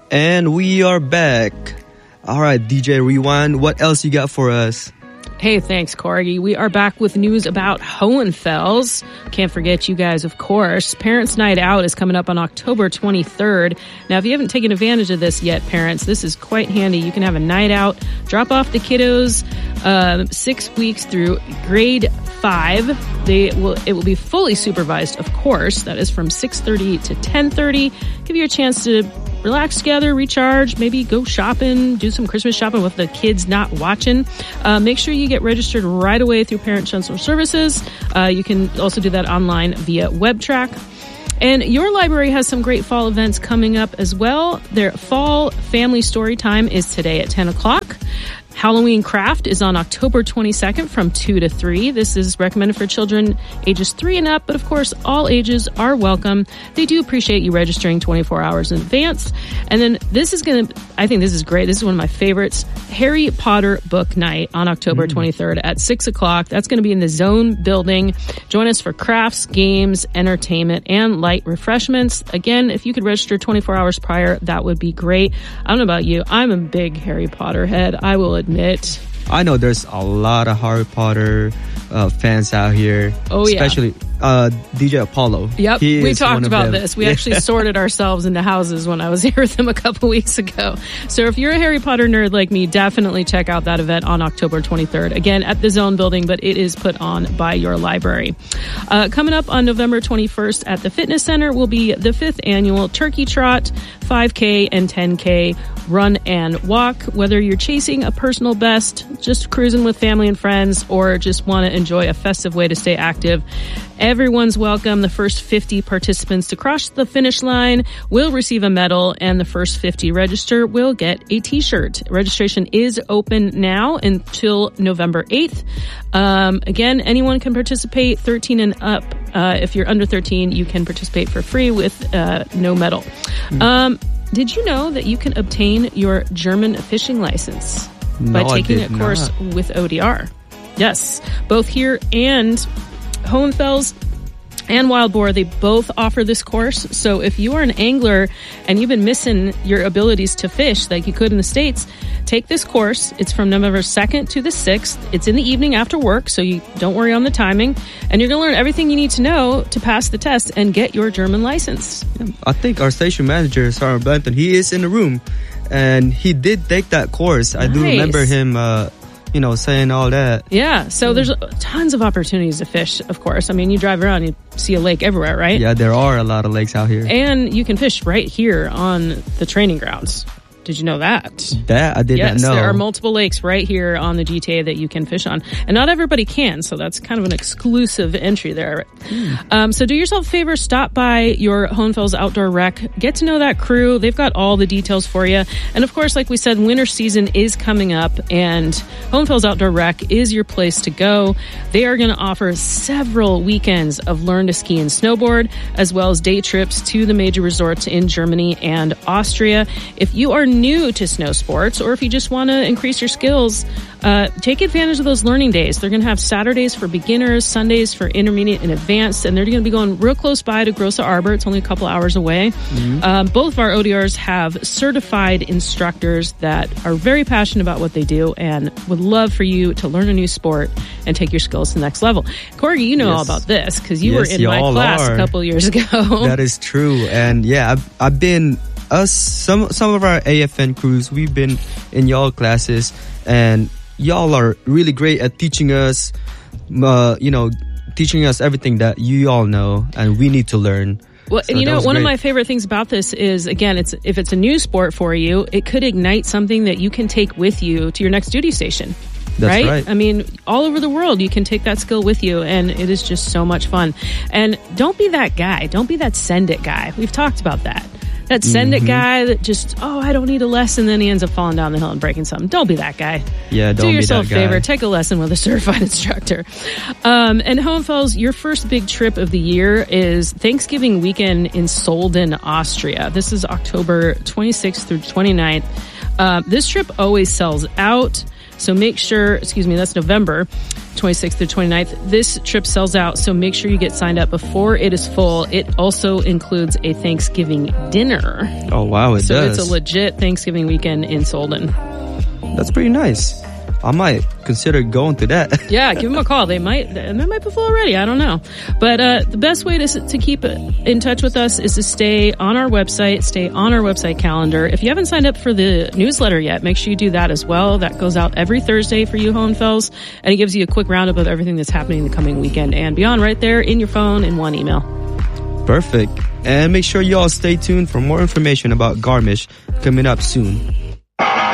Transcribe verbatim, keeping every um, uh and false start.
And we are back. All right, D J Rewind, what else you got for us? Hey, thanks, Corgi. We are back with news about Hohenfels. Can't forget you guys, of course. Parents' Night Out is coming up on October twenty-third. Now, if you haven't taken advantage of this yet, parents, this is quite handy. You can have a night out, drop off the kiddos uh, six weeks through grade five. They will. It will be fully supervised, of course. That is from six thirty to ten thirty. Give you a chance to relax together, recharge, maybe go shopping, do some Christmas shopping with the kids not watching. Uh, make sure you get registered right away through Parent Chancellor Services. Uh, you can also do that online via WebTrack. And your library has some great fall events coming up as well. Their fall family story time is today at ten o'clock. Halloween Craft is on October twenty-second from two to three. This is recommended for children ages three and up, but of course, all ages are welcome. They do appreciate you registering twenty-four hours in advance. And then this is going to, I think this is great. This is one of my favorites. Harry Potter Book Night on October mm. twenty-third at six o'clock. That's going to be in the Zone building. Join us for crafts, games, entertainment, and light refreshments. Again, if you could register twenty-four hours prior, that would be great. I don't know about you. I'm a big Harry Potter head. I will admit. I know there's a lot of Harry Potter uh, fans out here. Oh, yeah. Especially uh, D J Apollo. Yep, he we talked about them. this. We actually sorted ourselves into houses when I was here with them a couple weeks ago. So if you're a Harry Potter nerd like me, definitely check out that event on October twenty-third. Again, at the Zone building, but it is put on by your library. Uh, coming up on November twenty-first at the Fitness Center will be the fifth annual Turkey Trot, five K and ten K run and walk. Whether you're chasing a personal best, just cruising with family and friends, or just want to enjoy a festive way to stay active, everyone's welcome. The first fifty participants to cross the finish line will receive a medal, and the first fifty register will get a t-shirt. Registration is open now until November eighth. Um, again, anyone can participate, thirteen and up. Uh, if you're under thirteen, you can participate for free with uh, no medal. Mm. Um, did you know that you can obtain your German fishing license no, by taking a course not. with O D R? Yes, both here and Hohenfels and Wild Boar, they both offer this course. So if you are an angler and you've been missing your abilities to fish like you could in the States, take this course. It's from November second to the sixth. It's in the evening after work, so you don't worry on the timing. And you're going to learn everything you need to know to pass the test and get your German license. I think our station manager, Sarah Benton, he is in the room, and he did take that course. Nice. I do remember him uh, you know, saying all that. Yeah, so there's tons of opportunities to fish, of course. I mean, you drive around, you see a lake everywhere, right? Yeah, there are a lot of lakes out here. And you can fish right here on the training grounds. Did you know that? That I did yes, not know. There are multiple lakes right here on the G T A that you can fish on. And not everybody can, so that's kind of an exclusive entry there. Mm. Um, so do yourself a favor, stop by your Hohenfels Outdoor Rec. Get to know that crew. They've got all the details for you. And of course, like we said, winter season is coming up, and Hohenfels Outdoor Rec is your place to go. They are going to offer several weekends of learn to ski and snowboard, as well as day trips to the major resorts in Germany and Austria. If you are new to snow sports, or if you just want to increase your skills, uh, take advantage of those learning days. They're going to have Saturdays for beginners, Sundays for intermediate and advanced, and they're going to be going real close by to Grosse Arbor. It's only a couple hours away. Mm-hmm. Um, both of our O D Rs have certified instructors that are very passionate about what they do and would love for you to learn a new sport and take your skills to the next level. Corgi, you know yes. all about this because you yes, were in my class are. a couple years ago. That is true. And yeah, I've, I've been us some some of our A F N crews, we've been in y'all classes, and y'all are really great at teaching us uh, you know teaching us everything that you all know and we need to learn. Well, so and you know, one great. of my favorite things about this is, again, it's if it's a new sport for you, it could ignite something that you can take with you to your next duty station. That's right? right. I mean, all over the world, you can take that skill with you, and it is just so much fun. And don't be that guy. Don't be that send it guy. We've talked about that. That send mm-hmm. it guy that just, oh, I don't need a lesson, then he ends up falling down the hill and breaking something. Don't be that guy. Yeah, don't Do yourself be that a favor. guy. Take a lesson with a certified instructor. Um, and Hohenfels, your first big trip of the year is Thanksgiving weekend in Solden, Austria. This is October twenty-sixth through twenty-ninth. Uh, this trip always sells out. So make sure, excuse me, that's November twenty-sixth through twenty-ninth. This trip sells out, so make sure you get signed up before it is full. It also includes a Thanksgiving dinner. Oh, wow, it so does. So it's a legit Thanksgiving weekend in Solden. That's pretty nice. I might consider going to that. Yeah, give them a call. They might, they might be full already. I don't know. But uh, the best way to to keep in touch with us is to stay on our website, stay on our website calendar. If you haven't signed up for the newsletter yet, make sure you do that as well. That goes out every Thursday for you Hohenfels, and it gives you a quick roundup of everything that's happening the coming weekend and beyond right there in your phone in one email. Perfect. And make sure you all stay tuned for more information about Garmisch coming up soon.